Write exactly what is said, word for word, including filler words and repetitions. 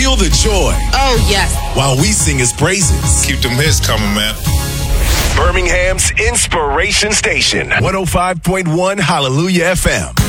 Feel the joy. Oh, yes. While we sing his praises. Keep them hits coming, man. Birmingham's Inspiration Station. one oh five point one Hallelujah F M.